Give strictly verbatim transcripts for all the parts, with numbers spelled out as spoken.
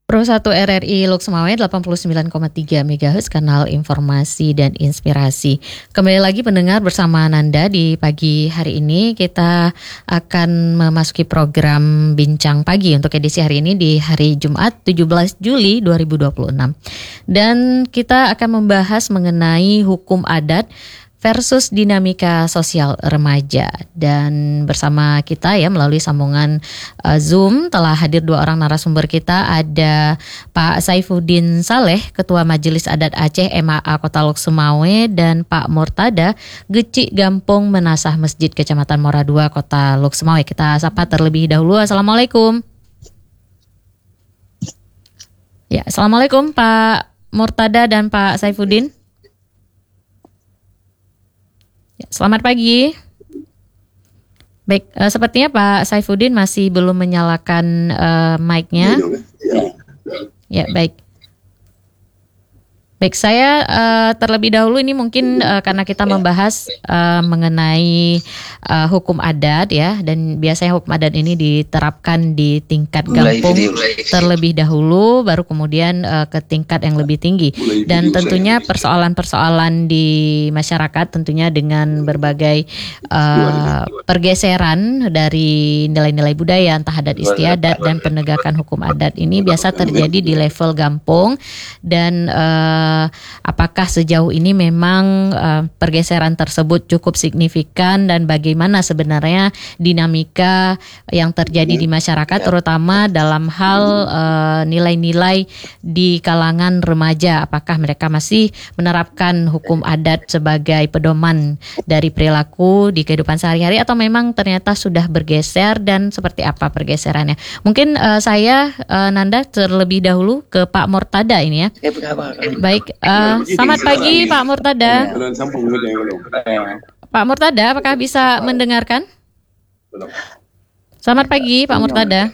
Pro satu R R I Lok Semawe delapan puluh sembilan koma tiga megahertz kanal informasi dan inspirasi. Kembali lagi pendengar bersama Nanda di pagi hari ini. Kita akan memasuki program Bincang Pagi untuk edisi hari ini di hari Jumat tujuh belas Juli dua ribu dua puluh enam. Dan kita akan membahas mengenai hukum adat versus dinamika sosial remaja. Dan bersama kita ya melalui sambungan uh, Zoom telah hadir dua orang narasumber kita. Ada Pak Saifuddin Saleh, Ketua Majelis Adat Aceh M A A Kota Lok Semawe, dan Pak Murtada, Geci Gampong Menasah Masjid Kecamatan Mora dua Kota Lok Semawe. Kita sapa terlebih dahulu. Assalamualaikum. Ya, Assalamualaikum Pak Murtada dan Pak Saifuddin. Selamat pagi. Baik, uh, sepertinya Pak Saifuddin masih belum menyalakan uh, mic-nya. Ya, baik. Baik, saya uh, terlebih dahulu ini mungkin uh, karena kita membahas uh, mengenai uh, hukum adat ya, dan biasanya hukum adat ini diterapkan di tingkat gampung terlebih dahulu, baru kemudian uh, ke tingkat yang lebih tinggi. Dan tentunya persoalan-persoalan di masyarakat tentunya dengan berbagai uh, pergeseran dari nilai-nilai budaya, entah adat istiadat dan penegakan hukum adat ini biasa terjadi di level gampung. Dan uh, apakah sejauh ini memang uh, pergeseran tersebut cukup signifikan, dan bagaimana sebenarnya dinamika yang terjadi di masyarakat terutama dalam hal uh, nilai-nilai di kalangan remaja? Apakah mereka masih menerapkan hukum adat sebagai pedoman dari perilaku di kehidupan sehari-hari, atau memang ternyata sudah bergeser, dan seperti apa pergeserannya? Mungkin uh, saya uh, Nanda terlebih dahulu ke Pak Murtada ini ya. Baik. Baik, uh, selamat pagi Pak Murtada. Pak Murtada, apakah bisa mendengarkan? Selamat pagi Pak Murtada.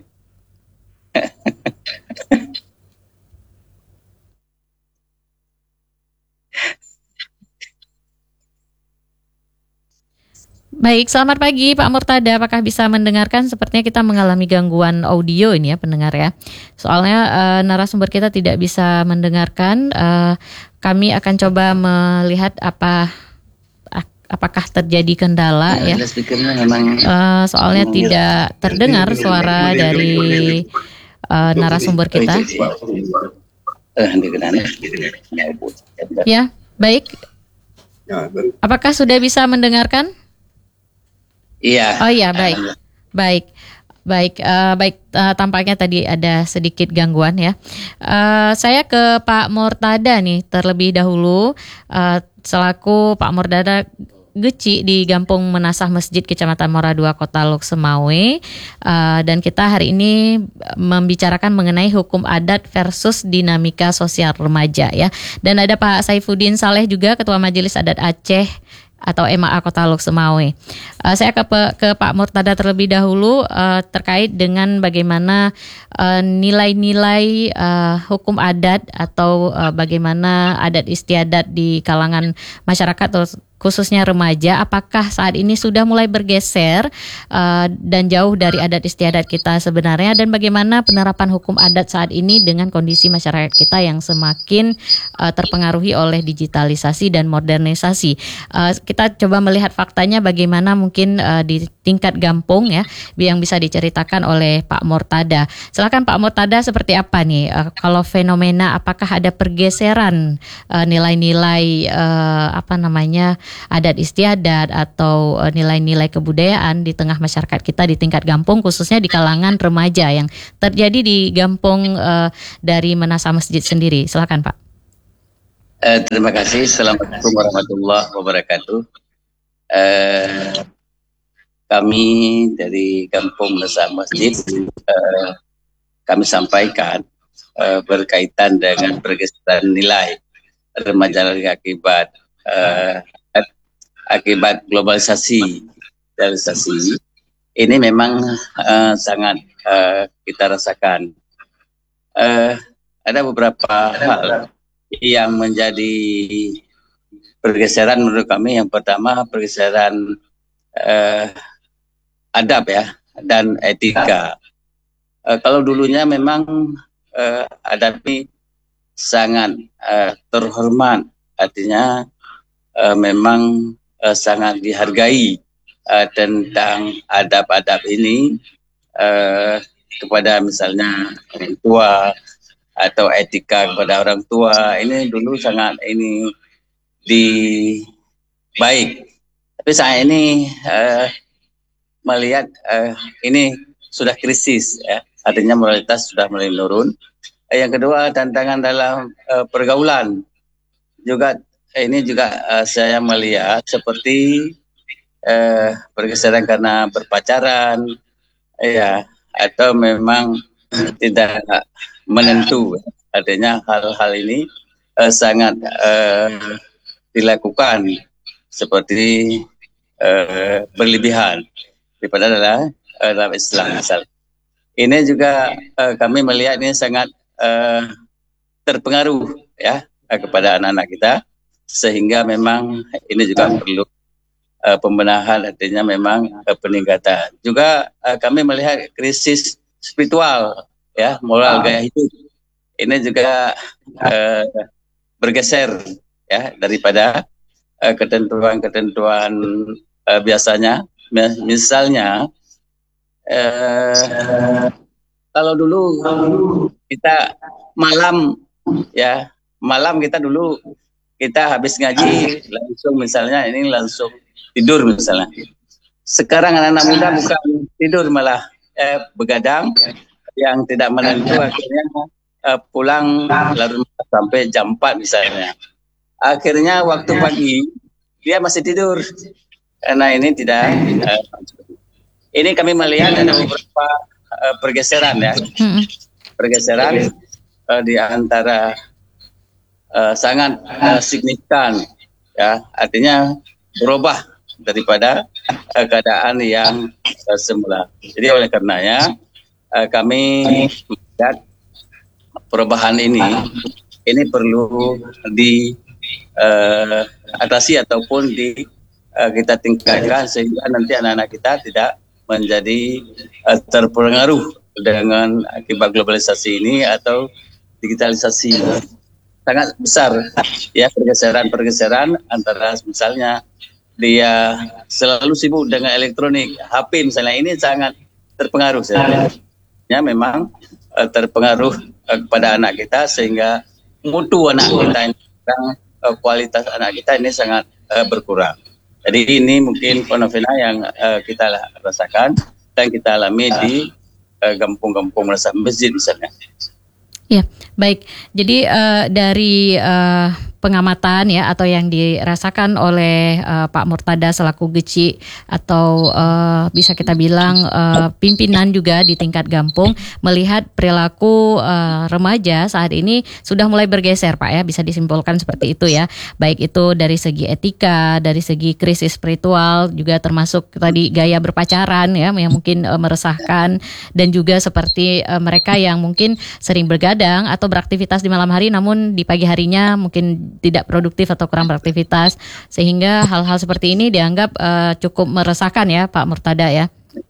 Baik, selamat pagi Pak Murtada, apakah bisa mendengarkan? Sepertinya kita mengalami gangguan audio ini ya pendengar ya. Soalnya uh, narasumber kita tidak bisa mendengarkan. Uh, kami akan coba melihat apa apakah terjadi kendala ya. ya. Uh, soalnya tidak terdengar suara dari uh, narasumber kita. Ya, baik. Apakah sudah bisa mendengarkan? Iya. Oh iya, baik, baik, baik, uh, baik. Uh, tampaknya tadi ada sedikit gangguan ya. Uh, saya ke Pak Murtada nih terlebih dahulu, uh, selaku Pak Murtada Geci di Gampong Menasah Masjid Kecamatan Mora dua Kota Lok Semawe, uh, dan kita hari ini membicarakan mengenai hukum adat versus dinamika sosial remaja ya. Dan ada Pak Saifuddin Saleh juga, Ketua Majelis Adat Aceh atau M A A Kota Lok Semawe. Uh, saya ke, ke Pak Murtada terlebih dahulu uh, terkait dengan bagaimana uh, nilai-nilai uh, hukum adat atau uh, bagaimana adat istiadat di kalangan masyarakat khususnya remaja, apakah saat ini sudah mulai bergeser uh, dan jauh dari adat istiadat kita sebenarnya, dan bagaimana penerapan hukum adat saat ini dengan kondisi masyarakat kita yang semakin uh, terpengaruhi oleh digitalisasi dan modernisasi. Uh, kita coba melihat faktanya bagaimana mungkin uh, di tingkat gampung ya, yang bisa diceritakan oleh Pak Murtada. Silakan Pak Murtada, seperti apa nih uh, kalau fenomena, apakah ada pergeseran uh, nilai-nilai uh, apa namanya adat istiadat atau uh, nilai-nilai kebudayaan di tengah masyarakat kita di tingkat gampung, khususnya di kalangan remaja yang terjadi di gampung uh, dari Menasah Masjid sendiri? Silakan Pak. Eh, terima kasih. Assalamualaikum warahmatullahi wabarakatuh. Eh, kami dari Gampong Menasah Masjid eh, kami sampaikan eh, berkaitan dengan pergeseran nilai remaja akibat eh, akibat globalisasi, digitalisasi ini memang uh, sangat uh, kita rasakan. Uh, ada beberapa hal yang menjadi pergeseran menurut kami. Yang pertama, pergeseran uh, adab ya dan etika. Uh, kalau dulunya memang uh, hadapi sangat uh, terhormat, artinya uh, memang uh, sangat dihargai uh, tentang adab-adab ini uh, kepada misalnya orang tua atau etika kepada orang tua. Ini dulu sangat ini di baik, tapi saya ini uh, melihat uh, ini sudah krisis, ya, artinya moralitas sudah mulai menurun. Yang kedua, tantangan dalam uh, pergaulan juga, ini juga uh, saya melihat seperti uh, pergeseran karena berpacaran, ya, atau memang tidak menentu. Artinya hal-hal ini uh, sangat uh, dilakukan seperti uh, berlebihan daripada adalah uh, dalam Islam. Misal ini juga uh, kami melihat ini sangat uh, terpengaruh, ya, uh, kepada anak-anak kita, sehingga memang ini juga perlu uh, pembenahan, artinya memang uh, peningkatan. Juga uh, kami melihat krisis spiritual, ya, moral gaya hidup. Ini juga uh, bergeser, ya, daripada uh, ketentuan-ketentuan uh, biasanya. Misalnya uh, kalau dulu kita malam, ya, malam kita dulu kita habis ngaji langsung misalnya ini langsung tidur misalnya. Sekarang anak-anak muda bukan tidur, malah eh, begadang yang tidak menentu, akhirnya eh, pulang larut sampai jam empat misalnya. Akhirnya waktu pagi dia masih tidur, karena ini tidak eh, ini kami melihat ada beberapa uh, pergeseran, ya, pergeseran uh, di antara uh, sangat uh, signifikan, ya, artinya berubah daripada uh, keadaan yang uh, semula. Jadi oleh karenanya uh, kami melihat perubahan ini ini perlu diatasi uh, ataupun di uh, kita tingkatkan sehingga nanti anak-anak kita tidak menjadi uh, terpengaruh dengan akibat globalisasi ini atau digitalisasi. Sangat besar, ya, pergeseran-pergeseran antara misalnya dia selalu sibuk dengan elektronik, H P misalnya, ini sangat terpengaruh. Ya, memang uh, terpengaruh uh, kepada anak kita, sehingga mutu anak kita ini, uh, kualitas anak kita ini sangat uh, berkurang. Jadi ini mungkin fenomena yang uh, kita rasakan dan kita alami di uh, kampung-kampung uh, masjid misalnya. Ya, baik. Jadi uh, dari uh, pengamatan, ya, atau yang dirasakan oleh uh, Pak Murtada selaku Geci atau uh, bisa kita bilang uh, pimpinan juga di tingkat kampung, melihat perilaku uh, remaja saat ini sudah mulai bergeser, Pak, ya, bisa disimpulkan seperti itu, ya. Baik itu dari segi etika, dari segi krisis spiritual, juga termasuk tadi gaya berpacaran, ya, yang mungkin uh, meresahkan, dan juga seperti uh, mereka yang mungkin sering bergadang atau beraktivitas di malam hari namun di pagi harinya mungkin tidak produktif atau kurang beraktivitas, sehingga hal-hal seperti ini dianggap uh, cukup meresahkan, ya, Pak Murtada, ya.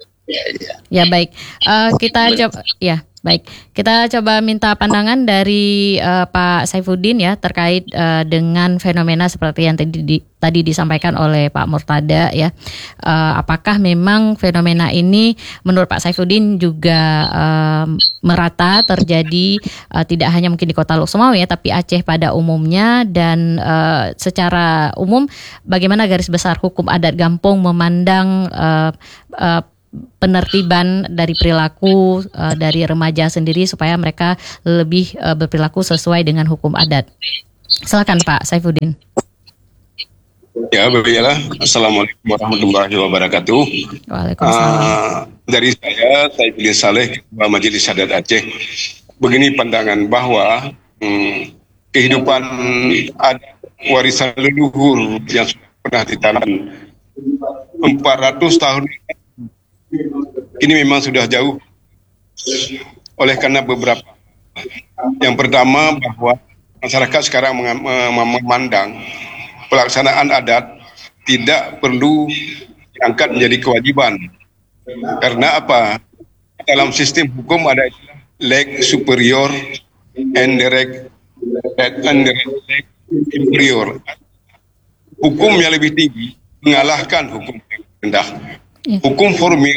Ya, baik. Uh, kita coba, ya, baik. Kita coba minta pandangan dari uh, Pak Saifuddin, ya, terkait uh, dengan fenomena seperti yang tadi di, tadi disampaikan oleh Pak Murtada, ya. Uh, apakah memang fenomena ini menurut Pak Saifuddin juga uh, merata terjadi, uh, tidak hanya mungkin di Kota Lok Sumawe, ya, tapi Aceh pada umumnya, dan uh, secara umum bagaimana garis besar hukum adat Gampong memandang uh, uh, penertiban dari perilaku uh, dari remaja sendiri supaya mereka lebih uh, berperilaku sesuai dengan hukum adat. Silakan Pak Saifuddin. Ya, baiklah. Assalamualaikum warahmatullahi wabarakatuh. Waalaikumsalam. Uh, dari saya, Saifuddin Saleh, Ketua Majelis Adat Aceh. Begini pandangan bahwa hmm, kehidupan adat warisan leluhur yang sudah pernah ditanam empat ratus tahun ini memang sudah jauh, oleh karena beberapa. Yang pertama, bahwa masyarakat sekarang memandang pelaksanaan adat tidak perlu diangkat menjadi kewajiban. Karena apa? Dalam sistem hukum ada leg superior and direct and direct inferior. Hukum yang lebih tinggi mengalahkan hukum yang rendah. Ya. Hukum formil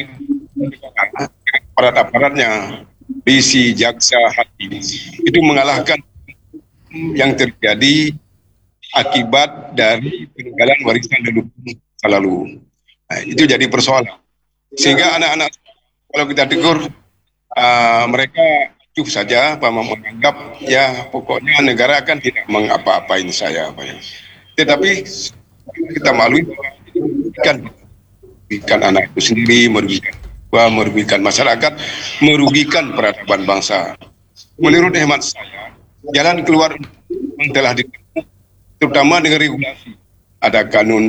aparat-aparatnya, polisi, jaksa, hakim itu mengalahkan yang terjadi akibat dari peninggalan warisan leluhur masa lalu. Nah, itu jadi persoalan. Sehingga anak-anak kalau kita tegur uh, mereka acuh saja, apa menganggap ya pokoknya negara kan tidak mengapa-apain saya. Apa ya. Tetapi kita maklumi kan merugikan anak itu sendiri, merugikan merugikan masyarakat, merugikan peradaban bangsa. Menurut hemat saya, jalan keluar yang telah ditempuh, terutama dengan regulasi. Ada kanun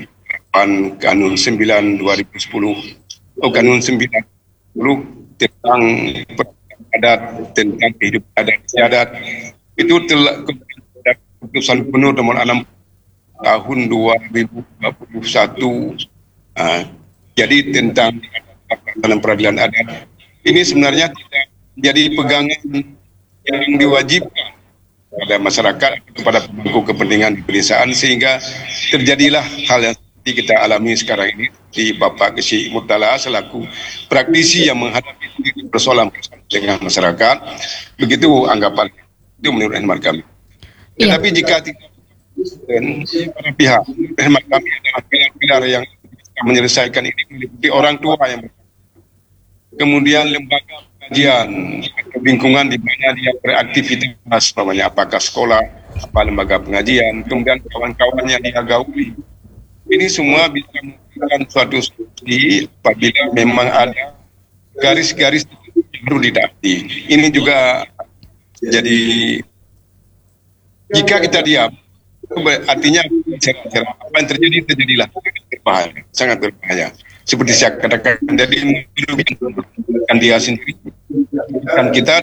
kanun sembilan dua ribu sepuluh, atau kanun sembilan puluh tentang adat, tentang kehidupan adat istiadat. Itu telah keputusan gubernur nomor enam tahun dua ribu dua puluh satu. Uh, jadi tentang dalam peradilan adat ini sebenarnya tidak jadi pegangan yang diwajibkan pada masyarakat, kepada pemangku kepentingan di pedesaan, sehingga terjadilah hal yang seperti kita alami sekarang ini di Bapak Kesi Murtala selaku praktisi yang menghadapi persoalan-persoalan dengan masyarakat. Begitu anggapan itu menurut hemat kami. Iya. Tetapi jika tidak dan para pihak hemat kami adalah pilar-pilar yang menyelesaikan ini meliputi orang tua yang kemudian lembaga pengajian atau lingkungan di mana dia beraktivitas, namanya apakah sekolah, apa lembaga pengajian, kemudian kawan-kawan yang dia gauli. Ini semua bisa memberikan suatu solusi apabila memang ada garis-garis yang perlu didapati. Ini juga jadi jika kita diam, artinya apa yang terjadi terjadilah berbahaya, sangat berbahaya. Seperti saya katakan, jadi merugikan dia sendiri, kan kita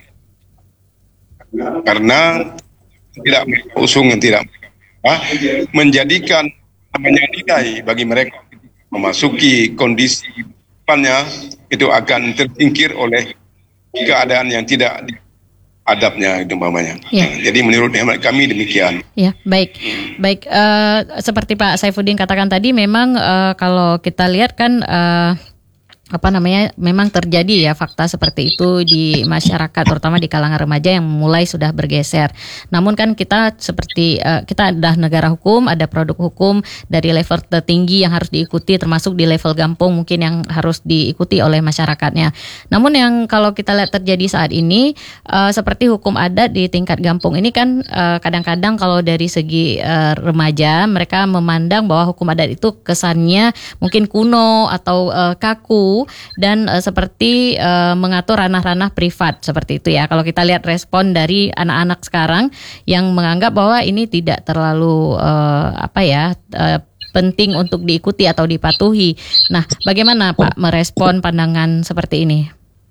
karena tidak usung yang tidak apa, menjadikan namanya nilai bagi mereka memasuki kondisi depannya itu akan tersingkir oleh keadaan yang tidak adabnya itu umpamanya. Ya. Jadi menurut hemat kami demikian. Ya, baik. Baik, uh, seperti Pak Saifuddin katakan tadi, memang uh, kalau kita lihat kan uh, apa namanya, memang terjadi ya fakta seperti itu di masyarakat, terutama di kalangan remaja yang mulai sudah bergeser. Namun kan kita seperti uh, kita ada negara hukum, ada produk hukum dari level tertinggi yang harus diikuti, termasuk di level gampung mungkin yang harus diikuti oleh masyarakatnya. Namun yang kalau kita lihat terjadi saat ini uh, seperti hukum adat di tingkat gampung ini kan uh, kadang-kadang kalau dari segi uh, remaja mereka memandang bahwa hukum adat itu kesannya mungkin kuno atau uh, kaku dan uh, seperti uh, mengatur ranah-ranah privat seperti itu ya. Kalau kita lihat respon dari anak-anak sekarang yang menganggap bahwa ini tidak terlalu uh, apa ya uh, penting untuk diikuti atau dipatuhi. Nah, bagaimana Pak merespon pandangan seperti ini?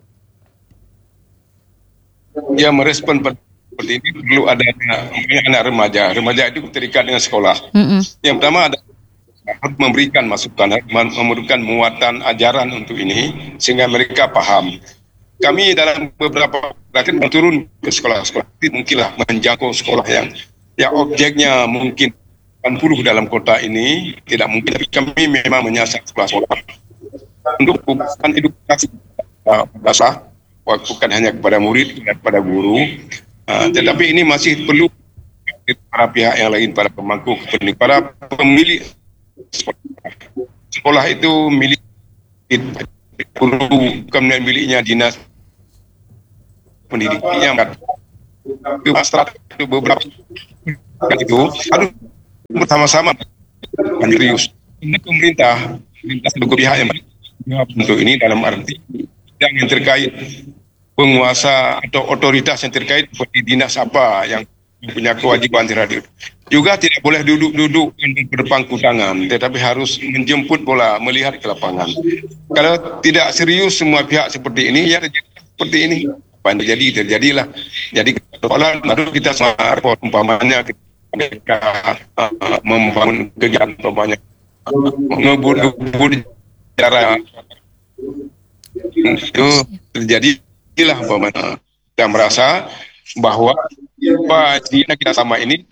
Ya, merespon seperti ini perlu adanya anak remaja. Remaja itu terikat dengan sekolah. Mm-hmm. Yang pertama ada harus memberikan masukan, memberikan muatan ajaran untuk ini sehingga mereka paham. Kami dalam beberapa bahkan turun ke sekolah-sekolah, mungkinlah menjangkau sekolah yang yang objeknya mungkin delapan puluh dalam kota ini, tidak mungkin, tapi kami memang menyasar sekolah-sekolah untuk bukan edukasi bahasa, bukan hanya kepada murid, kepada guru, uh, tetapi ini masih perlu para pihak yang lain, para pemangku kepentingan, para pemilik sekolah. Sekolah itu milik guru, bukan miliknya dinas pendidikannya. Itu beberapa itu harus bersama-sama serius. Ini pemerintah, pemerintah seluruh pihak yang untuk ini dalam arti yang terkait penguasa atau otoritas yang terkait seperti dinas apa yang punya kewajiban terhadap juga tidak boleh duduk-duduk berpangku tangan, tetapi harus menjemput bola, melihat ke lapangan. Kalau tidak serius semua pihak seperti ini, ya terjadi seperti ini. Apa yang terjadi, terjadilah. Jadi soalan baru kita semua repot, umpamanya mereka uh, membangun kegiatan, umpamanya uh, ngebut-ngebut cara itu terjadilah, umpamanya kita merasa bahwa apa yang kita sama ini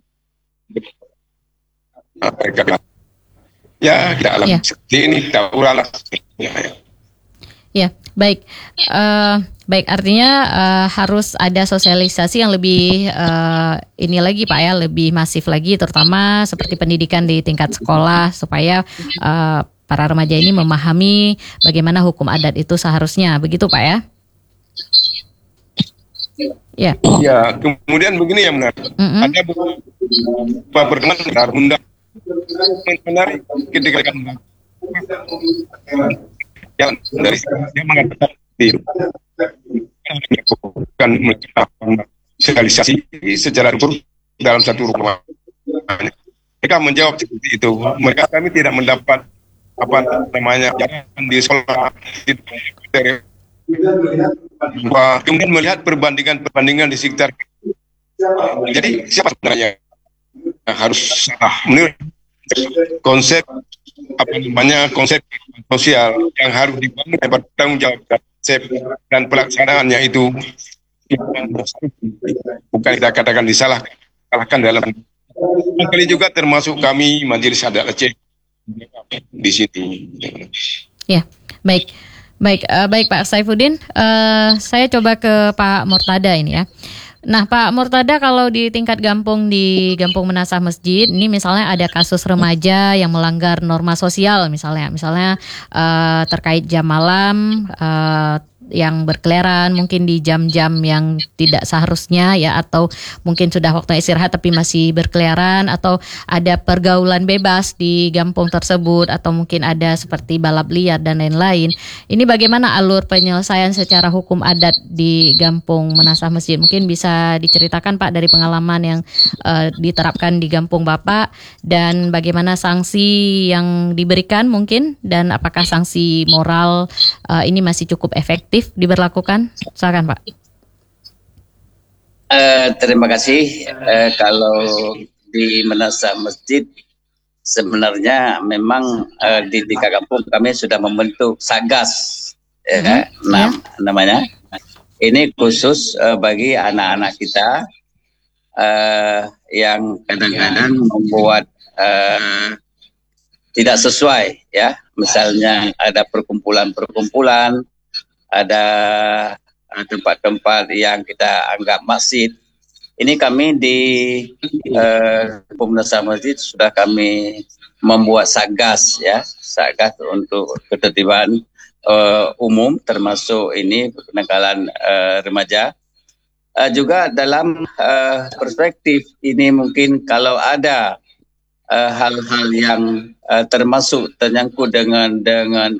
mereka ya kita alami Ya. seperti ini, kita uralah. Ya, ya. Ya, baik. Eh, baik, artinya eh, harus ada sosialisasi yang lebih eh, ini lagi Pak ya, lebih masif lagi, terutama seperti pendidikan di tingkat sekolah supaya eh, para remaja ini memahami bagaimana hukum adat itu seharusnya, begitu Pak ya? Ya. Ya, kemudian begini ya benar. Mm-mm. Ada beberapa pertemuan undang menarik ketika kan yang dari dia mengatakan itu bukan melakukan sosialisasi secara utuh dalam satu rumah. Mereka menjawab seperti itu. Mereka kami tidak mendapat apa namanya jangan di sekolah dari kemudian melihat perbandingan-perbandingan di sekitar. Jadi siapa sebenarnya yang harus salah menurut konsep apa namanya konsep sosial yang harus dibangun oleh bertanggung jawab konsep dan pelaksanaannya itu bukan kita katakan disalahkan salahkan dalam kali juga termasuk kami Majelis Adat Aceh di sini. Ya, baik. Baik, uh, baik Pak Saifuddin, uh, saya coba ke Pak Murtada ini ya. Nah Pak Murtada, kalau di tingkat Gampung di Gampung Menasah Masjid, ini misalnya ada kasus remaja yang melanggar norma sosial misalnya, misalnya uh, terkait jam malam, uh, yang berkeliaran mungkin di jam-jam yang tidak seharusnya ya, atau mungkin sudah waktu istirahat tapi masih berkeliaran, atau ada pergaulan bebas di kampung tersebut, atau mungkin ada seperti balap liar dan lain-lain. Ini bagaimana alur penyelesaian secara hukum adat di Gampung Menasah Masjid? Mungkin bisa diceritakan Pak dari pengalaman yang uh, diterapkan di Gampung Bapak, dan bagaimana sanksi yang diberikan mungkin, dan apakah sanksi moral uh, ini masih cukup efektif diberlakukan? Silakan Pak. Uh, terima kasih. Uh, kalau di Menasah Masjid sebenarnya memang uh, di tingkat kampung kami sudah membentuk Satgas, ya, Mm-hmm. nam, yeah. namanya. Ini khusus uh, bagi anak-anak kita uh, yang kadang-kadang membuat uh, tidak sesuai, ya. Misalnya ada perkumpulan-perkumpulan, ada tempat-tempat yang kita anggap masjid. Ini kami di Kampung Menasah Masjid sudah kami membuat satgas, ya, satgas untuk ketertiban uh, umum, termasuk ini penanggalan uh, remaja. Uh, juga dalam uh, perspektif ini mungkin kalau ada uh, hal-hal yang uh, termasuk ternyangkut dengan dengan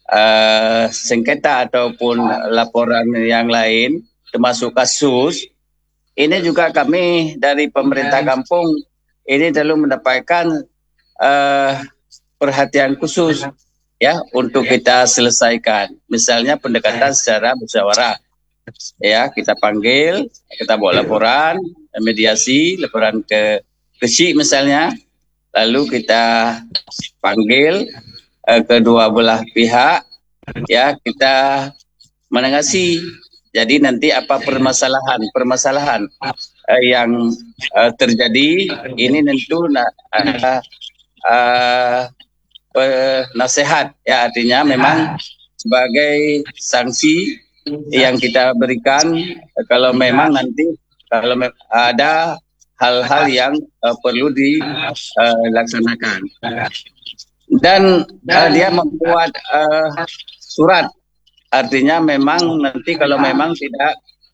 Uh, sengketa ataupun laporan yang lain, termasuk kasus, ini juga kami dari pemerintah kampung ini selalu mendapatkan uh, perhatian khusus, ya, untuk kita selesaikan. Misalnya pendekatan secara musyawarah, ya, kita panggil, kita buat laporan mediasi, laporan ke kecil misalnya, lalu kita panggil Uh, kedua belah pihak, ya, kita menangasi. Jadi nanti apa permasalahan permasalahan uh, yang uh, terjadi ini tentu na, uh, uh, nasihat, ya, artinya memang sebagai sanksi yang kita berikan uh, kalau memang nanti kalau me- ada hal-hal yang uh, perlu dilaksanakan. Uh, Dan uh, dia membuat uh, surat, artinya memang nanti kalau memang tidak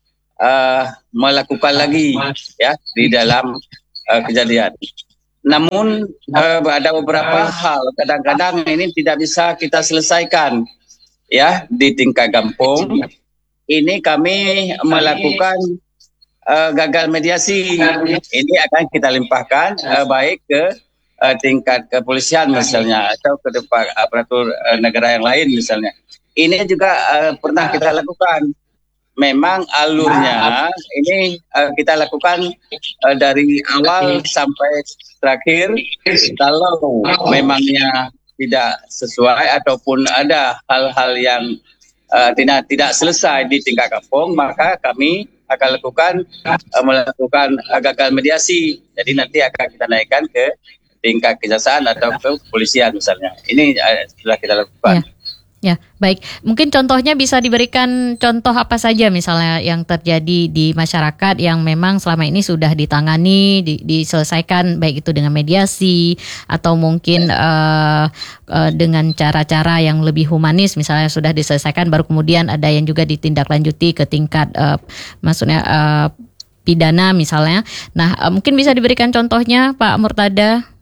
uh, melakukan lagi, ya, di dalam uh, kejadian. Namun uh, ada beberapa hal kadang-kadang ini tidak bisa kita selesaikan, ya, di tingkat kampung. Ini kami melakukan uh, gagal mediasi. Ini akan kita limpahkan uh, baik ke Uh, tingkat kepolisian misalnya, atau ke tempat aparatur uh, negara yang lain misalnya. Ini juga uh, pernah kita lakukan. Memang alurnya ini uh, kita lakukan uh, dari awal sampai terakhir. Kalau memangnya tidak sesuai ataupun ada hal-hal yang uh, tidak tidak selesai di tingkat kampung, maka kami akan lakukan uh, melakukan uh, gagal mediasi. Jadi nanti akan kita naikkan ke tingkat kejaksaan atau ke kepolisian misalnya. Ini uh, sudah kita lakukan. Ya. Ya, baik. Mungkin contohnya bisa diberikan contoh apa saja misalnya yang terjadi di masyarakat yang memang selama ini sudah ditangani, di, diselesaikan baik itu dengan mediasi atau mungkin uh, uh, dengan cara-cara yang lebih humanis misalnya sudah diselesaikan baru kemudian ada yang juga ditindaklanjuti ke tingkat uh, maksudnya uh, pidana misalnya. Nah, uh, mungkin bisa diberikan contohnya Pak Murtada.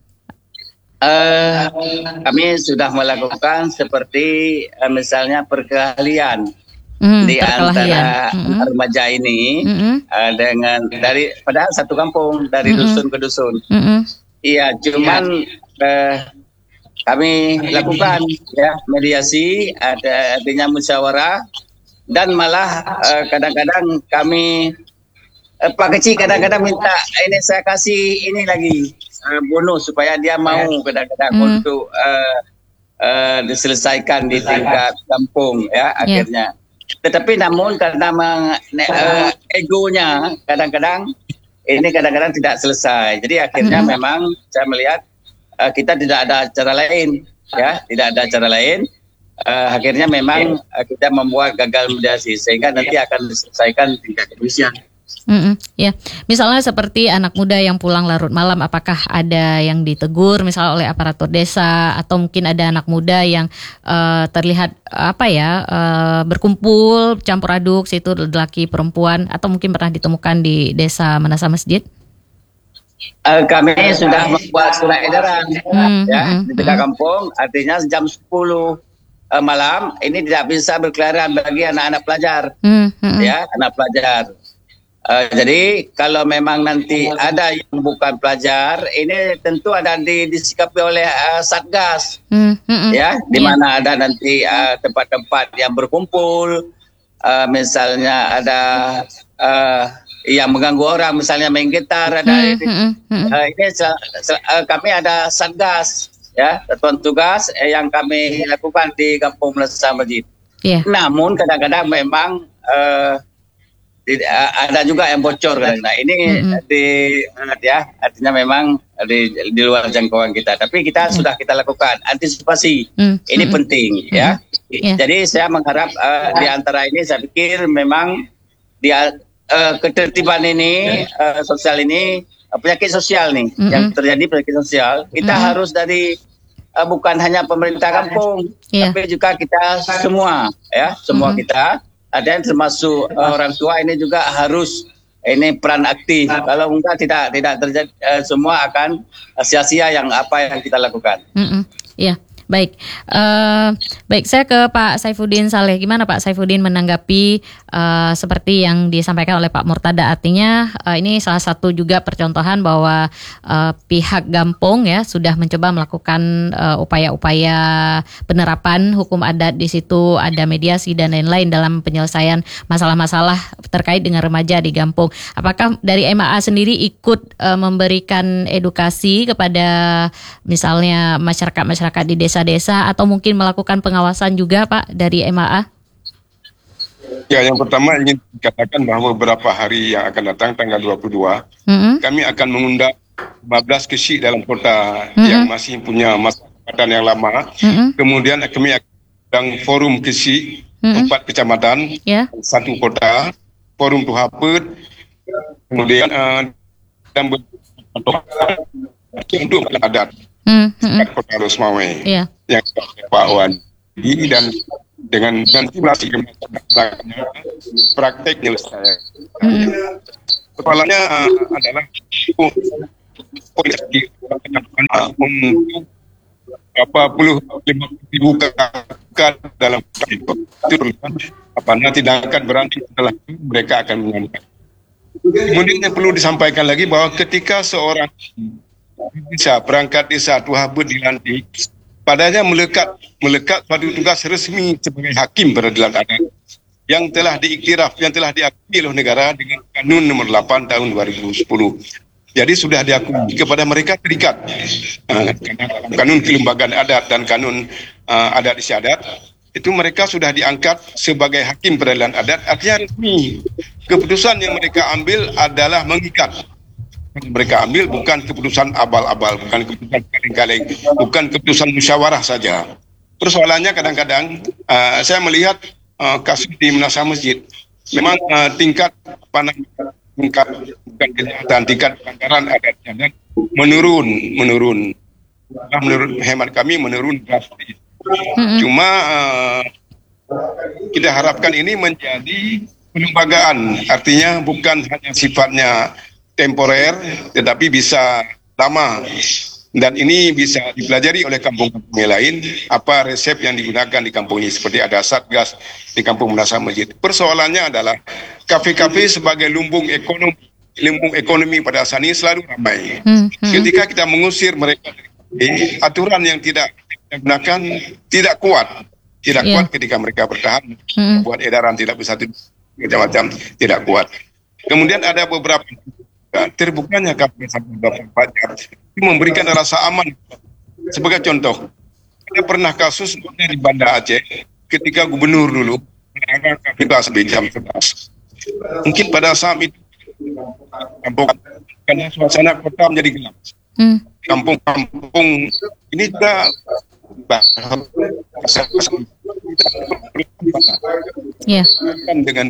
Uh, kami sudah melakukan seperti uh, misalnya perkelahian hmm, di antara hmm. remaja ini hmm. uh, dengan dari padahal satu kampung dari hmm. dusun ke dusun. Iya, hmm. cuman uh, kami lakukan ya mediasi, ada artinya musyawarah dan malah uh, kadang-kadang kami uh, Pak Kecil kadang-kadang minta ini saya kasih ini lagi. Uh, bonus supaya dia mau kadang-kadang hmm. untuk uh, uh, diselesaikan di tingkat kampung ya akhirnya. Yeah. Tetapi namun karena meng, uh, egonya kadang-kadang ini kadang-kadang tidak selesai. Jadi akhirnya hmm. memang saya melihat uh, kita tidak ada cara lain ya, tidak ada cara lain. Uh, akhirnya memang uh, kita membuat gagal mediasi sehingga nanti akan diselesaikan tingkat kepolisian. Mm-mm, ya, misalnya seperti anak muda yang pulang larut malam, apakah ada yang ditegur misalnya oleh aparatur desa atau mungkin ada anak muda yang uh, terlihat apa ya uh, berkumpul campur aduk situ laki perempuan atau mungkin pernah ditemukan di desa Manasa Masjid? Uh, kami sudah membuat surat edaran mm-hmm, ya mm-hmm, di dekat kampung, artinya jam sepuluh uh, malam ini tidak bisa berkeliaran bagi anak-anak pelajar, mm-hmm. ya anak pelajar. Uh, jadi kalau memang nanti ada yang bukan pelajar, ini tentu ada di, disikapi oleh uh, Satgas, mm, mm, mm. ya, di mana yeah. ada nanti uh, tempat-tempat yang berkumpul, uh, misalnya ada uh, yang mengganggu orang, misalnya main gitar, ada mm, ini, mm, mm. Uh, ini uh, kami ada Satgas, ya, satuan tugas eh, yang kami lakukan di Kampung Manasa Masjid. Yeah. Namun kadang-kadang memang uh, ada juga yang bocor kan. Nah ini mm-hmm. di ya artinya memang di, di luar jangkauan kita. Tapi kita mm-hmm. sudah kita lakukan antisipasi. Mm-hmm. Ini penting mm-hmm. ya. Yeah. Jadi saya mengharap uh, di antara ini saya pikir memang di uh, ketertiban ini uh, sosial ini uh, penyakit sosial nih mm-hmm. yang terjadi penyakit sosial. Kita mm-hmm. harus dari uh, bukan hanya pemerintah kampung, yeah. tapi juga kita semua ya semua mm-hmm. kita. Ada yang termasuk uh, orang tua ini juga harus ini peran aktif. Kalau enggak tidak tidak terjadi uh, semua akan uh, sia-sia yang apa yang kita lakukan. Mm-mm. Iya. Baik, uh, baik saya ke Pak Saifuddin Saleh. Gimana Pak Saifuddin menanggapi uh, seperti yang disampaikan oleh Pak Murtada? Artinya uh, ini salah satu juga percontohan bahwa uh, pihak Gampong ya sudah mencoba melakukan uh, upaya-upaya penerapan hukum adat di situ, ada mediasi dan lain-lain dalam penyelesaian masalah-masalah terkait dengan remaja di Gampong. Apakah dari M A A sendiri ikut uh, memberikan edukasi kepada misalnya masyarakat-masyarakat di desa desa atau mungkin melakukan pengawasan juga Pak dari M A A? Ya, yang pertama ingin dikatakan bahwa beberapa hari yang akan datang tanggal dua puluh dua mm-hmm. kami akan mengundang lima belas kesi dalam kota mm-hmm. yang masih punya masa jabatan yang lama. Mm-hmm. Kemudian kami akan undang forum kesi mm-hmm. empat kecamatan, yeah. satu kota, forum Tuhapet, kemudian uh, dan untuk adat. Mm-hmm. Kota Rosmawe yeah. yang Pak Wandi dan dengan dengan simulasi praktek penyelesaian. Mm-hmm. Kepalanya uh, adalah polisi untuk berapa puluh lima ribu kakak dalam itu apa nanti tindakan berarti setelah itu mereka akan mengamankan. Kemudian yang perlu disampaikan lagi bahwa ketika seorang desa, perangkat desa Tuhapet dilantik, padanya melekat melekat pada tugas resmi sebagai hakim peradilan adat yang telah diiktiraf, yang telah diakui oleh negara dengan Kanun nomor delapan tahun dua ribu sepuluh. Jadi sudah diakui kepada mereka terikat uh, Kanun Kelembagaan Adat dan Kanun uh, Adat Istiadat itu mereka sudah diangkat sebagai hakim peradilan adat, artinya resmi. Keputusan yang mereka ambil adalah mengikat. Mereka ambil bukan keputusan abal-abal, bukan keputusan kaleng-kaleng, bukan keputusan musyawarah saja. Persoalannya kadang-kadang uh, saya melihat uh, kasus di Menasah Masjid, memang uh, tingkat apa namanya, tingkat bukan kejahatan, tingkat pelanggaran adatnya dan menurun, menurun. Nah, menurut hemat kami menurun drastis. Mm-hmm. Cuma uh, kita harapkan ini menjadi pelembagaan, artinya bukan hanya sifatnya temporer, tetapi bisa lama. Dan ini bisa dipelajari oleh kampung-kampung yang lain, apa resep yang digunakan di kampung ini, seperti ada satgas di kampung Menasah Masjid. Persoalannya adalah kafe-kafe sebagai lumbung ekonomi, lumbung ekonomi pada saat ini selalu ramai. Hmm, hmm. Ketika kita mengusir mereka, eh, aturan yang tidak digunakan tidak kuat, tidak yeah. kuat ketika mereka bertahan, hmm. buat edaran tidak bisa macam-macam, tidak kuat. Kemudian ada beberapa terbukanya kafe sampai beberapa jam itu memberikan rasa aman. Sebagai contoh, ada pernah kasus di Banda Aceh ketika gubernur dulu melarang kafe sampai jam sebelas. Mungkin pada saat itu kampung, karena suasana kota menjadi gelap. Hmm. Kampung-kampung ini juga yeah. dengan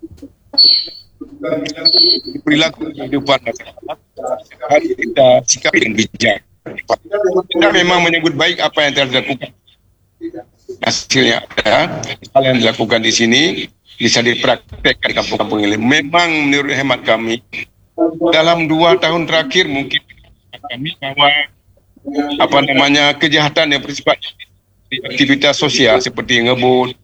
perilaku kehidupan masyarakat harus kita sikapi dengan bijak. Kita memang menyebut baik apa yang telah dilakukan. Hasilnya ada hal yang dilakukan di sini bisa dipraktekkan di kampung-kampung ini. Memang menurut hemat kami dalam dua tahun terakhir mungkin kami bahwa apa namanya kejahatan yang bersifat aktivitas sosial seperti ngebut,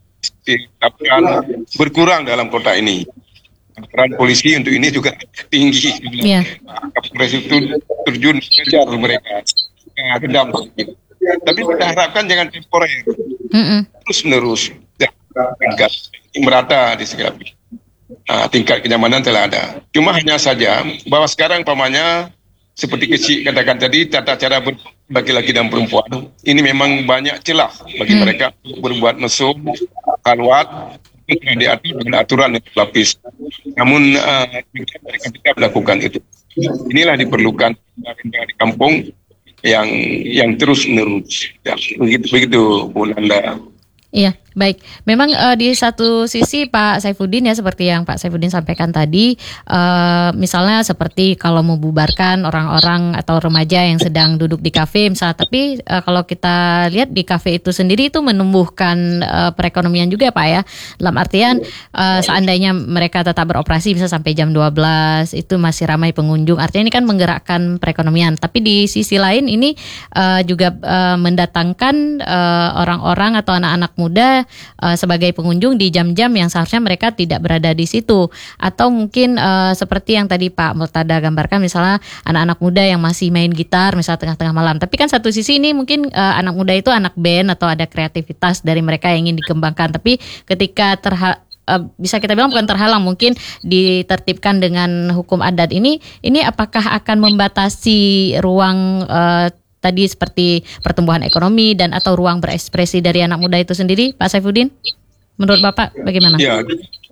berkurang dalam kota ini. Peran polisi untuk ini juga tinggi. Yeah. Kapolres itu terjun kejar mereka. Kedam. Tapi kita harapkan jangan temporer. Mm-mm. Terus menerus. Tingkat merata di segala uh, tingkat kenyamanan telah ada. Cuma hanya saja bahwa sekarang pamannya seperti kecil katakan tadi, tata cara laki-laki dan perempuan ini memang banyak celah bagi mm. mereka berbuat mesum, kalwat, diatur dengan aturan yang berlapis. Namun uh, mereka tidak melakukan itu. Inilah diperlukan di kampung yang yang terus menerus. Ya, begitu begitu Bu Nanda. Iya, baik. Memang uh, di satu sisi Pak Saifuddin ya seperti yang Pak Saifuddin sampaikan tadi, uh, misalnya seperti kalau membubarkan orang-orang atau remaja yang sedang duduk di kafe misalnya, tapi uh, kalau kita lihat di kafe itu sendiri itu menumbuhkan uh, perekonomian juga Pak ya. Dalam artian uh, seandainya mereka tetap beroperasi bisa sampai jam dua belas, itu masih ramai pengunjung. Artinya ini kan menggerakkan perekonomian. Tapi di sisi lain ini uh, juga uh, mendatangkan uh, orang-orang atau anak-anak muda uh, sebagai pengunjung di jam-jam yang seharusnya mereka tidak berada di situ, atau mungkin uh, seperti yang tadi Pak Murtada gambarkan misalnya anak-anak muda yang masih main gitar misalnya tengah-tengah malam. Tapi kan satu sisi ini mungkin uh, anak muda itu anak band atau ada kreativitas dari mereka yang ingin dikembangkan, tapi ketika terha Uh, bisa kita bilang bukan terhalang, mungkin ditertibkan dengan hukum adat ini, ini apakah akan membatasi ruang uh, tadi seperti pertumbuhan ekonomi dan atau ruang berekspresi dari anak muda itu sendiri, Pak Saifuddin? Menurut Bapak bagaimana? Ya,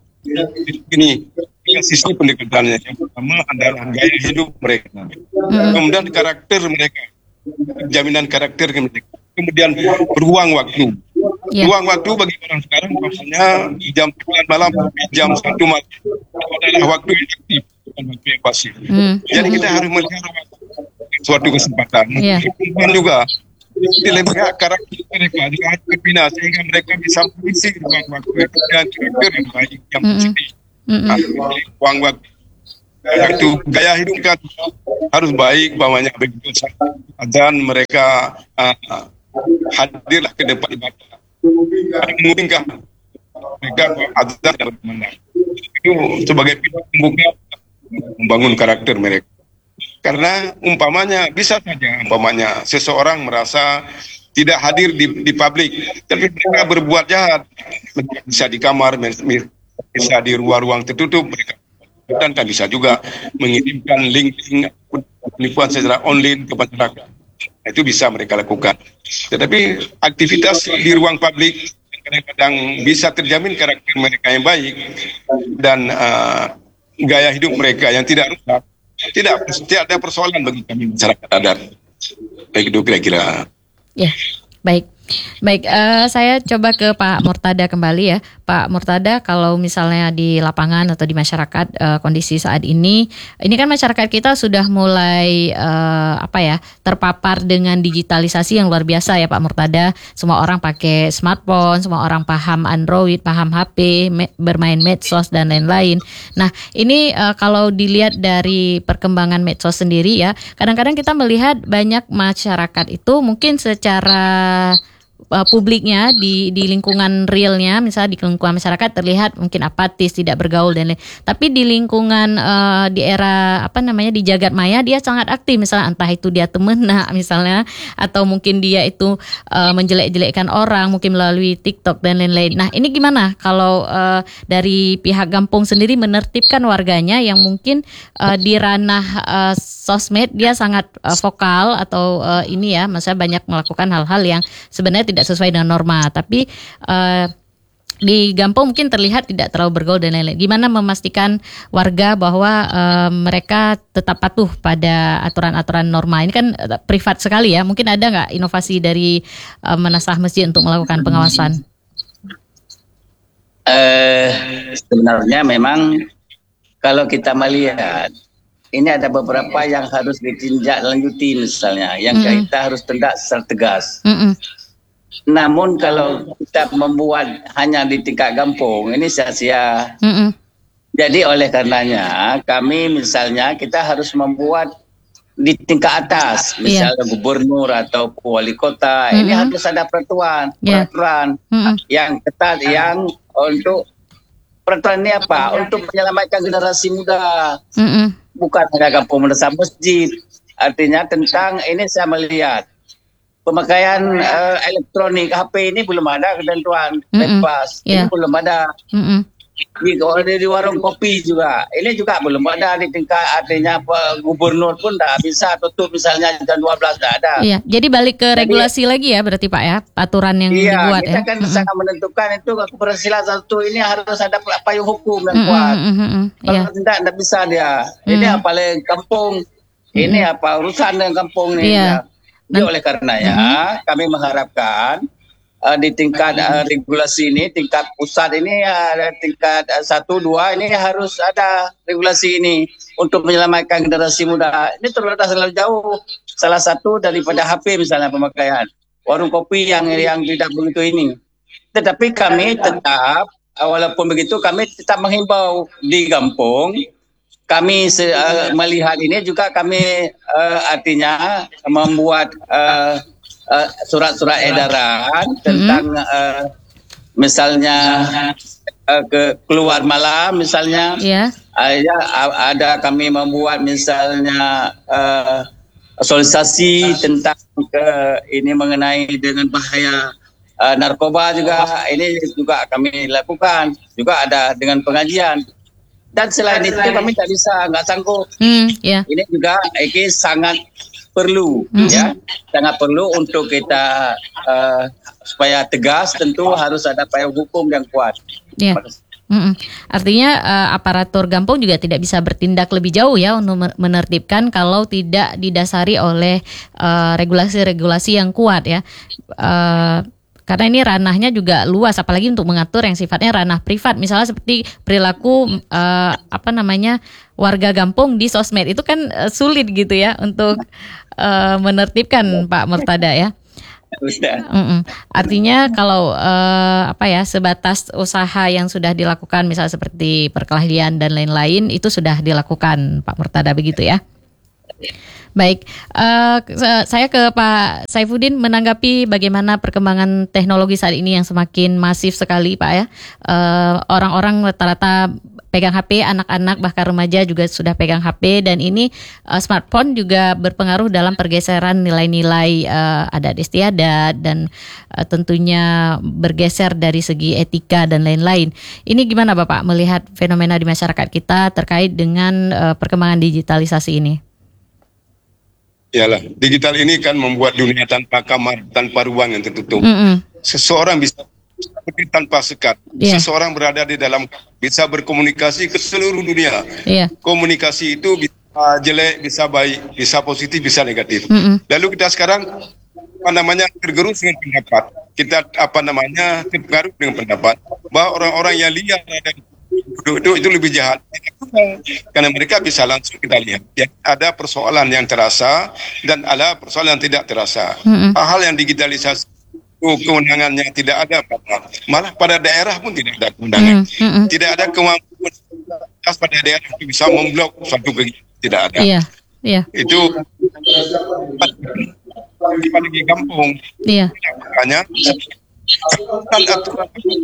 ini sisi pendekatannya. Yang pertama adalah gaya hidup mereka, hmm. kemudian karakter mereka, jaminan karakter mereka, kemudian ruang waktu. Yeah. Ruang waktu bagi orang sekarang maksudnya jam sembilan malam jam satu malam adalah waktu yang aktif, bukan waktu yang pasif. Mm. Jadi kita harus melihat suatu kesempatan. Yeah. Dan juga dilihat karakter mereka, juga harus dibina sehingga mereka bisa mengisi ruang waktu dan karakter yang baik yang positif. Mm. Nah, ruang waktu itu gaya hidup kan harus baik, bawahnya begitu dan mereka uh, hadirlah ke depan ibadah. Memungkinkan mereka azan dalam menang. Itu sebagai pembuka membangun karakter mereka. Karena umpamanya bisa saja umpamanya seseorang merasa tidak hadir di, di publik, tapi mereka berbuat jahat. Bisa di kamar, bisa di ruang-ruang tertutup mereka. Dan kan bisa juga mengirimkan link-link penipuan secara online ke masyarakat. Itu bisa mereka lakukan. Tetapi aktivitas di ruang publik kadang-kadang bisa terjamin karakter mereka yang baik dan uh, gaya hidup mereka yang tidak rusak, tidak tidak ada persoalan bagi kami masyarakat adat. Baik itu kira-kira. Ya, baik. Baik, uh, saya coba ke Pak Murtada kembali ya. Pak Murtada, kalau misalnya di lapangan atau di masyarakat uh, kondisi saat ini, ini kan masyarakat kita sudah mulai uh, apa ya, terpapar dengan digitalisasi yang luar biasa ya Pak Murtada. Semua orang pakai smartphone, semua orang paham Android, paham H P, me- bermain medsos dan lain-lain. Nah, ini uh, kalau dilihat dari perkembangan medsos sendiri ya, kadang-kadang kita melihat banyak masyarakat itu mungkin secara Uh, publiknya di di lingkungan realnya, misalnya di lingkungan masyarakat terlihat mungkin apatis, tidak bergaul dan lain. Tapi di lingkungan uh, di era apa namanya di jagat maya dia sangat aktif, misalnya entah itu dia temena misalnya, atau mungkin dia itu uh, menjelek-jelekkan orang mungkin melalui TikTok dan lain-lain. Nah, ini gimana kalau uh, dari pihak Gampong sendiri menertibkan warganya yang mungkin uh, di ranah uh, sosmed dia sangat uh, vokal atau uh, ini ya, maksudnya banyak melakukan hal-hal yang sebenarnya tidak sesuai dengan norma, tapi uh, di Gampong mungkin terlihat tidak terlalu bergaul dan lain-lain. Gimana memastikan warga bahwa uh, mereka tetap patuh pada aturan-aturan norma? Ini kan uh, privat sekali ya. Mungkin ada nggak inovasi dari uh, Menasah Masjid untuk melakukan pengawasan? Uh, sebenarnya memang kalau kita melihat ini ada beberapa yang harus ditindaklanjuti misalnya, yang mm-hmm. kita harus tindak secara tegas. Mm-hmm. Namun kalau kita membuat hanya di tingkat Gampong, ini sia-sia. Mm-mm. Jadi oleh karenanya kami misalnya kita harus membuat di tingkat atas, misalnya yeah. gubernur atau wali kota, mm-hmm. ini harus ada peraturan, yeah. peraturan mm-hmm. yang ketat, yang untuk peraturan ini apa? Untuk menyelamatkan generasi muda, mm-hmm. bukan hanya Gampong Menasah Masjid. Artinya tentang ini saya melihat pemakaian uh, elektronik H P ini belum ada ketentuan bebas, yeah. ini belum ada. Mm-mm. Di, di, di warung kopi juga, ini juga belum ada di tingkat artinya apa, gubernur pun tak bisa tutup misalnya jam dua belas tidak ada. Iya, jadi balik ke regulasi jadi, lagi ya berarti Pak ya, aturan yang iya, dibuat kita ya. Iya, kan mm-hmm. sangat menentukan itu keberhasilan satu ini harus ada payung hukum yang kuat. Mm-hmm. Kalau yeah. tidak tidak bisa dia. Mm-hmm. Ini apalagi kampung, mm-hmm. ini apa urusan dengan kampung ini. Yeah. Ya. Jadi oleh karenanya mm-hmm. kami mengharapkan uh, di tingkat uh, regulasi ini, tingkat pusat ini ada uh, tingkat uh, satu dua ini harus ada regulasi ini untuk menyelamatkan generasi muda. Ini terbatas terlalu jauh. Salah satu daripada H P misalnya pemakaian, warung kopi yang yang tidak begitu ini. Tetapi kami tetap uh, walaupun begitu kami tetap menghimbau di Gampong. Kami se- uh, melihat ini juga kami uh, artinya membuat uh, uh, surat-surat edaran tentang uh, misalnya uh, ke keluar malam misalnya, yeah. uh, ya, ada kami membuat misalnya uh, sosialisasi tentang ke ini mengenai dengan bahaya uh, narkoba juga, ini juga kami lakukan, juga ada dengan pengajian. Dan selain itu kami tak bisa, nggak sanggup. Hmm, yeah. Ini juga ini sangat perlu, hmm. ya, sangat perlu untuk kita uh, supaya tegas. Tentu harus ada payung hukum yang kuat. Yeah. Mm-mm. Artinya uh, aparatur Gampong juga tidak bisa bertindak lebih jauh ya untuk menertibkan kalau tidak didasari oleh uh, regulasi-regulasi yang kuat ya. Uh, Karena ini ranahnya juga luas, apalagi untuk mengatur yang sifatnya ranah privat, misalnya seperti perilaku uh, apa namanya warga Gampong di sosmed itu kan uh, sulit gitu ya untuk uh, menertibkan Pak Murtada ya. Mm-mm. Artinya kalau uh, apa ya sebatas usaha yang sudah dilakukan, misalnya seperti perkelahian dan lain-lain itu sudah dilakukan Pak Murtada begitu ya. Baik, uh, saya ke Pak Saifuddin menanggapi bagaimana perkembangan teknologi saat ini yang semakin masif sekali Pak ya. Uh, orang-orang rata-rata pegang H P, anak-anak bahkan remaja juga sudah pegang H P, dan ini uh, smartphone juga berpengaruh dalam pergeseran nilai-nilai uh, adat istiadat dan uh, tentunya bergeser dari segi etika dan lain-lain. Ini gimana Bapak melihat fenomena di masyarakat kita terkait dengan uh, perkembangan digitalisasi ini? Yalah, digital ini kan membuat dunia tanpa kamar, tanpa ruang yang tertutup. Mm-hmm. Seseorang bisa seperti tanpa sekat. Yeah. Seseorang berada di dalam bisa berkomunikasi ke seluruh dunia. Yeah. Komunikasi itu bisa jelek, bisa baik, bisa positif, bisa negatif. Mm-mm. Lalu kita sekarang apa namanya tergerus dengan pendapat. Kita apa namanya terpengaruh dengan pendapat bahwa orang-orang yang liar ada itu, itu, itu lebih jahat. Karena mereka bisa langsung kita lihat. Ya, ada persoalan yang terasa dan ada persoalan yang tidak terasa. Mm-mm. Hal-hal yang digitalisasi itu kewenangannya tidak ada. Malah pada daerah pun tidak ada kewenangan. Mm-mm. Tidak ada kemampuan pada daerah yang bisa memblok suatu kegiatan. Tidak ada. Iya, iya. Itu pada di kampung. Iya. Hanya aturan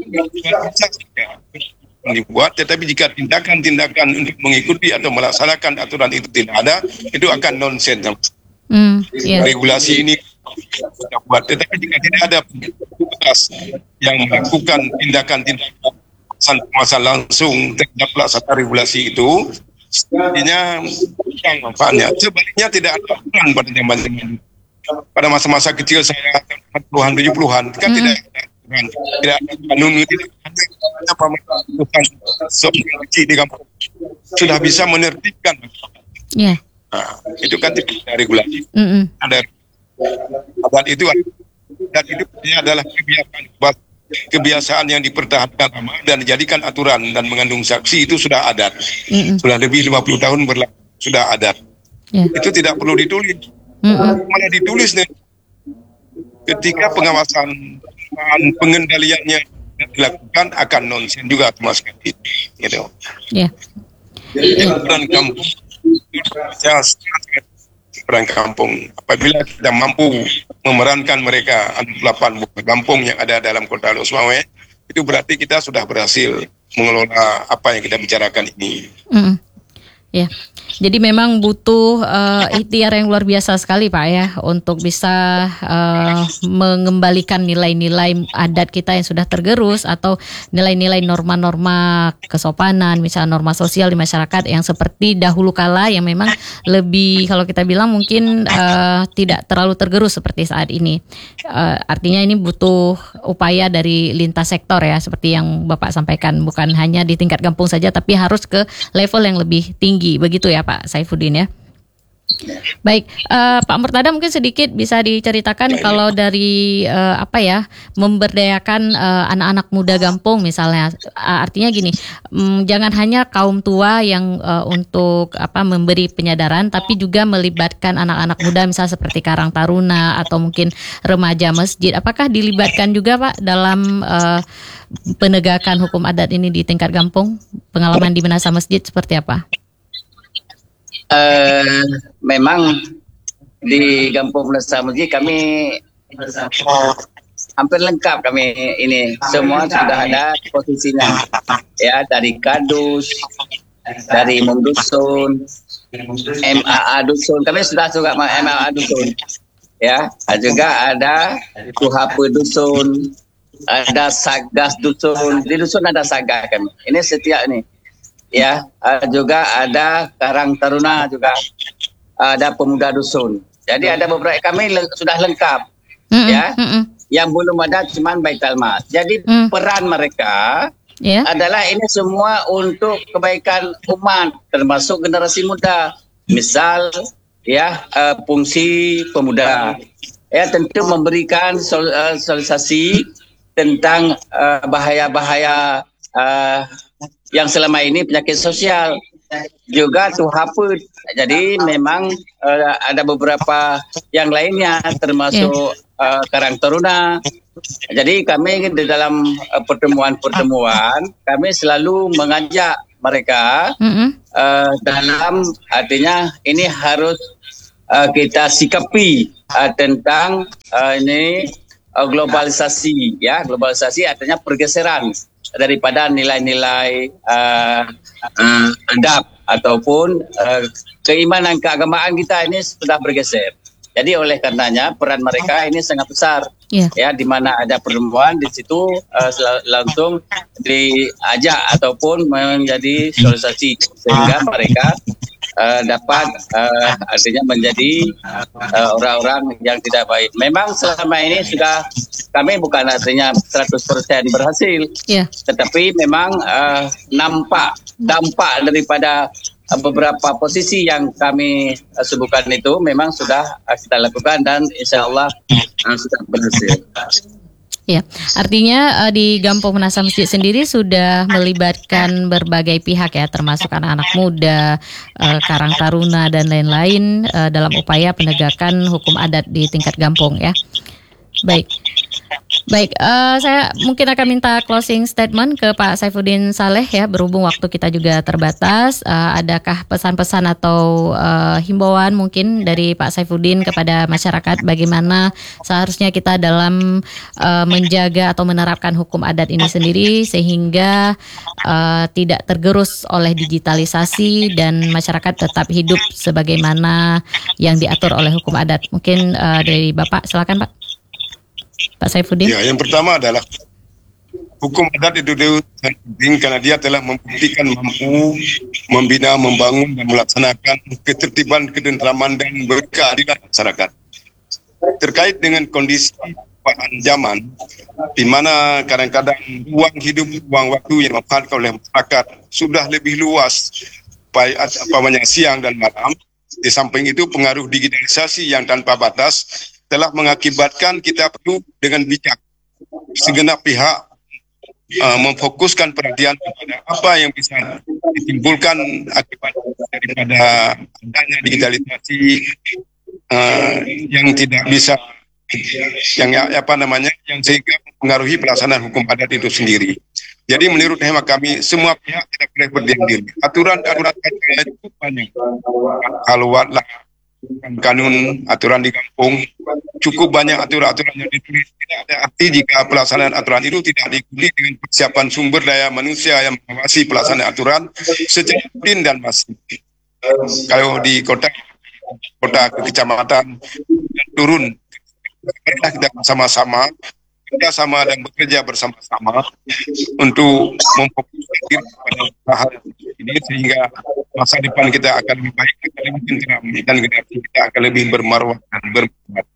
dibuat, tetapi jika tindakan-tindakan untuk mengikuti atau melaksanakan aturan itu tidak ada, itu akan nonsense. Mm, yeah. Regulasi ini kita buat, tetapi jika tidak ada petugas yang melakukan tindakan-tindakan masa langsung terhadap pelaksanaan regulasi itu, artinya yang manfaatnya. Sebaliknya tidak ada aturan pada zaman-zaman pada masa-masa kecil saya enam puluhan tujuh puluhan kan mm. tidak ada aturan, tidak ada kanun, tidak ada apa bukan seorang kecil di kampung sudah bisa menertibkan. Yeah. Nah, itu kan tidak ada regulasi. Mm-mm. Ada dan itu dan itu adalah kebiasaan kebiasaan yang dipertahankan lama dan dijadikan aturan dan mengandung saksi. Itu sudah adat. Mm-mm. Sudah lebih lima puluh tahun berlaku, sudah adat. Yeah. Itu tidak perlu ditulis. Mm-mm. Malah ditulis nih ketika pengawasan pengendaliannya dilakukan akan nonsen juga mas gitu. Ya. Peran kampung, peran kampung. Apabila kita mampu memerankan mereka delapan buah kampung yang ada dalam Kota Losmawe, itu berarti kita sudah berhasil mengelola apa yang kita bicarakan ini. Mm. Ya, jadi memang butuh uh, ikhtiar yang luar biasa sekali Pak ya untuk bisa uh, mengembalikan nilai-nilai adat kita yang sudah tergerus atau nilai-nilai norma-norma kesopanan, misalnya norma sosial di masyarakat yang seperti dahulu kala yang memang lebih kalau kita bilang mungkin uh, tidak terlalu tergerus seperti saat ini. Uh, artinya ini butuh upaya dari lintas sektor ya seperti yang Bapak sampaikan, bukan hanya di tingkat kampung saja tapi harus ke level yang lebih tinggi. Begitu ya Pak Saifuddin ya. Baik, uh, Pak Murtada mungkin sedikit bisa diceritakan kalau dari uh, apa ya memberdayakan uh, anak-anak muda Gampung misalnya, uh, artinya gini, um, jangan hanya kaum tua yang uh, untuk apa memberi penyadaran, tapi juga melibatkan anak-anak muda misalnya seperti Karang Taruna atau mungkin remaja masjid. Apakah dilibatkan juga Pak dalam uh, penegakan hukum adat ini di tingkat Gampung? Pengalaman di Menasa Masjid seperti apa? Uh, memang di Kampung Menasa Masjid kami hampir lengkap kami ini semua sudah ada posisinya ya, dari kadus, dari Imam Dusun, M A A Dusun, kami sudah juga M A A Dusun ya, juga ada Q H P Dusun, ada Satgas Dusun, di Dusun ada Satgas kami, ini setiap ini ya, uh, juga ada Karang Taruna, juga ada pemuda dusun. Jadi ada beberapa kami le- sudah lengkap, mm-mm, ya. Mm-mm. Yang belum ada cuman Baitul Mas. Jadi mm. peran mereka yeah. adalah ini semua untuk kebaikan umat, termasuk generasi muda. Misal, ya uh, fungsi pemuda, ya tentu memberikan sol- uh, sosialisasi tentang uh, bahaya-bahaya. Uh, yang selama ini penyakit sosial, juga Q H P. Jadi memang uh, ada beberapa yang lainnya termasuk yeah. uh, Karang Taruna. Jadi kami di dalam uh, pertemuan-pertemuan kami selalu mengajak mereka mm-hmm. uh, dalam artinya ini harus uh, kita sikapi uh, tentang uh, ini uh, globalisasi ya, globalisasi artinya pergeseran daripada nilai-nilai uh, uh, adab ataupun uh, keimanan keagamaan kita ini sudah bergeser. Jadi oleh karenanya peran mereka ini sangat besar. Yeah. Ya, di mana ada pertemuan di situ uh, langsung diajak ataupun menjadi sosialisasi sehingga mereka uh, dapat uh, artinya menjadi uh, orang-orang yang tidak baik. Memang selama ini sudah kami bukan artinya seratus persen berhasil, yeah. tetapi memang uh, nampak dampak daripada uh, beberapa posisi yang kami uh, sebutkan itu memang sudah uh, kita lakukan dan insya Allah uh, sudah berhasil. Ya, artinya uh, di Gampung Menasa Masjid sendiri sudah melibatkan berbagai pihak ya, termasuk anak-anak muda, uh, Karang Taruna dan lain-lain uh, dalam upaya penegakan hukum adat di tingkat Gampung ya. Baik, baik. Uh, saya mungkin akan minta closing statement ke Pak Saifuddin Saleh ya, berhubung waktu kita juga terbatas. Uh, adakah pesan-pesan atau uh, himbauan mungkin dari Pak Saifuddin kepada masyarakat bagaimana seharusnya kita dalam uh, menjaga atau menerapkan hukum adat ini sendiri sehingga uh, tidak tergerus oleh digitalisasi dan masyarakat tetap hidup sebagaimana yang diatur oleh hukum adat? Mungkin uh, dari Bapak, silakan Pak. Pak Saifuddin. Ya, yang pertama adalah hukum adat itu penting karena dia telah membuktikan mampu membina, membangun dan melaksanakan ketertiban, ketentraman dan berkeadilan masyarakat. Terkait dengan kondisi perubahan zaman, di mana kadang-kadang ruang hidup, ruang waktu yang dimanfaatkan oleh masyarakat sudah lebih luas, baik apa banyak siang dan malam. Di samping itu pengaruh digitalisasi yang tanpa batas telah mengakibatkan kita perlu dengan bijak segenap pihak uh, memfokuskan perhatian kepada apa yang bisa ditimbulkan akibat daripada adanya digitalisasi uh, yang tidak bisa yang apa namanya yang sehingga mempengaruhi pelaksanaan hukum adat itu sendiri. Jadi menurut hemat kami semua pihak tidak boleh berdiam diri. Aturan-aturan yang cukup banyak. Kalau lah kanun aturan di kampung cukup banyak aturan-aturan yang ditulis, tidak ada arti jika pelaksanaan aturan itu tidak diikuti dengan persiapan sumber daya manusia yang mengawasi pelaksanaan aturan secara rutin dan masif. Kalau di kota kota kecamatan turun kita sama-sama kita sama dan bekerja bersama-sama untuk memfokuskan diri pada hal ini sehingga masa depan kita akan lebih baik, akan lebih tenteram dan generasi kita akan lebih bermarwah dan bermarwah.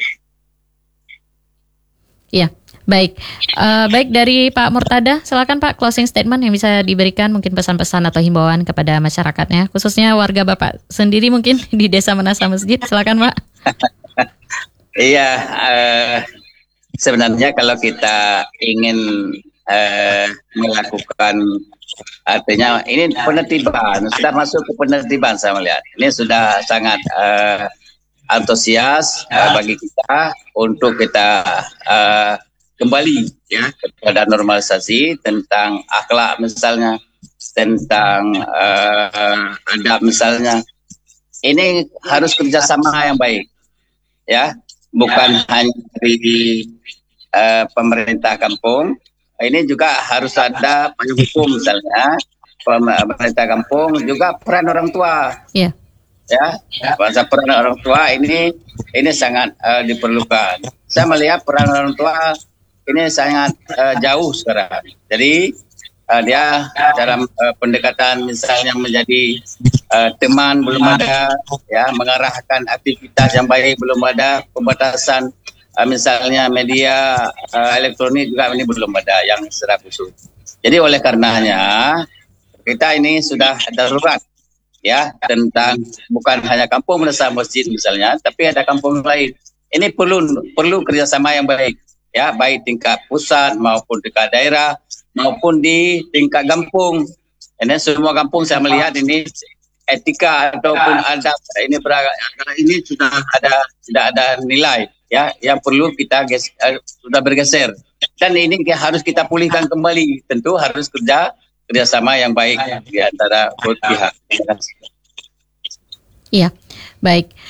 Iya, baik. Uh, baik dari Pak Murtada, silakan Pak closing statement yang bisa diberikan mungkin pesan-pesan atau himbauan kepada masyarakatnya, khususnya warga Bapak sendiri mungkin di Desa Menasa Masjid. Silakan Pak. Iya. Uh... Sebenarnya kalau kita ingin eh, melakukan artinya ini penertiban, sudah masuk ke penertiban saya melihat. Ini sudah sangat eh, antusias eh, bagi kita untuk kita eh, kembali ya kepada normalisasi tentang akhlak misalnya, tentang eh, adab misalnya. Ini harus kerjasama yang baik ya. Bukan hanya dari uh, pemerintah kampung, ini juga harus ada payung hukum misalnya, pemerintah kampung juga peran orang tua, yeah. ya, peran orang tua ini ini sangat uh, diperlukan. Saya melihat peran orang tua ini sangat uh, jauh sekarang. Jadi uh, dia dalam uh, pendekatan misalnya menjadi Uh, teman belum ada, ya mengarahkan aktivitas yang baik belum ada, pembatasan uh, misalnya media uh, elektronik juga ini belum ada yang secara khusus. Jadi oleh karenanya kita ini sudah darurat ya tentang bukan hanya Kampung Menasa Masjid misalnya, tapi ada kampung lain. Ini perlu perlu kerjasama yang baik ya, baik tingkat pusat maupun tingkat daerah maupun di tingkat kampung. Ini semua kampung saya melihat ini etika ataupun adab ini beragam ini sudah ada sudah ada nilai ya yang perlu kita ges, uh, sudah bergeser dan ini harus kita pulihkan kembali. Tentu harus kerja kerjasama yang baik di antara pihak. Iya, baik.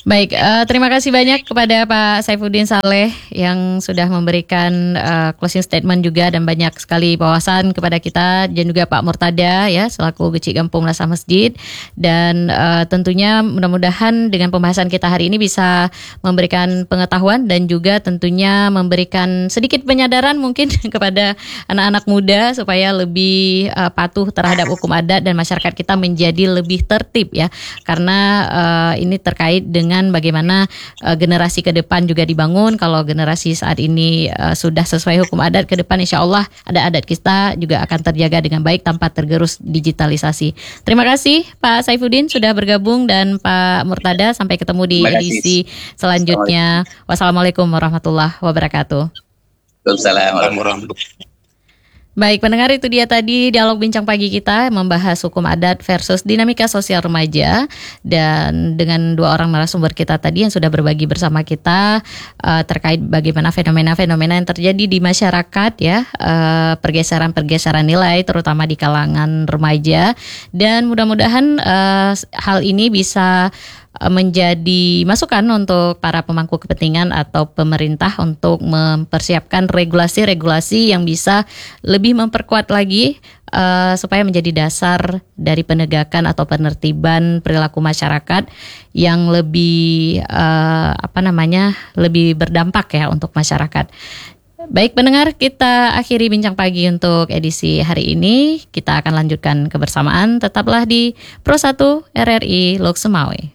Baik, uh, terima kasih banyak kepada Pak Saifuddin Saleh yang sudah memberikan uh, closing statement juga dan banyak sekali wawasan kepada kita, dan juga Pak Murtada ya selaku Gecik Gampung Lasah Masjid, dan uh, tentunya mudah-mudahan dengan pembahasan kita hari ini bisa memberikan pengetahuan dan juga tentunya memberikan sedikit penyadaran mungkin kepada anak-anak muda supaya lebih uh, patuh terhadap hukum adat dan masyarakat kita menjadi lebih tertib ya, karena uh, ini terkait dengan bagaimana uh, generasi ke depan juga dibangun. Kalau generasi saat ini uh, sudah sesuai hukum adat, ke depan insya Allah ada adat kita juga akan terjaga dengan baik tanpa tergerus digitalisasi. Terima kasih Pak Saifuddin sudah bergabung, dan Pak Murtada, sampai ketemu di edisi selanjutnya. Wassalamualaikum warahmatullahi wabarakatuh. Waalaikumsalam warahmatullahi. Baik pendengar, itu dia tadi dialog bincang pagi kita membahas hukum adat versus dinamika sosial remaja, dan dengan dua orang narasumber kita tadi yang sudah berbagi bersama kita uh, terkait bagaimana fenomena-fenomena yang terjadi di masyarakat ya, uh, pergeseran-pergeseran nilai terutama di kalangan remaja, dan mudah-mudahan uh, hal ini bisa menjadi masukan untuk para pemangku kepentingan atau pemerintah untuk mempersiapkan regulasi-regulasi yang bisa lebih memperkuat lagi uh, supaya menjadi dasar dari penegakan atau penertiban perilaku masyarakat yang lebih uh, apa namanya lebih berdampak ya untuk masyarakat. Baik pendengar, kita akhiri bincang pagi untuk edisi hari ini. Kita akan lanjutkan kebersamaan. Tetaplah di Pro satu R R I Lok Sumawe.